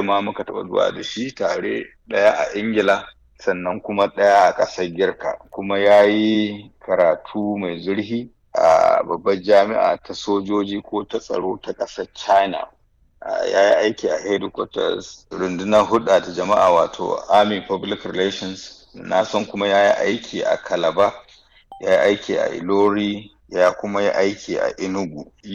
ma muka taɓa zuwa da shi tare, ɗaya a Ingila sannan kuma ɗaya a ƙasar Girka, kuma ya yi karatu mai zurfi a babbar jami'a ta sojoji ko ta tsaro ta ƙasar China. Ya yi aiki a headquarters rundunar hulɗa da jama'a wato Army Public Relations. Na san kuma ya yi aiki a Calabar, ya yi aiki a Ilori, ya kuma yi aiki a Enugu.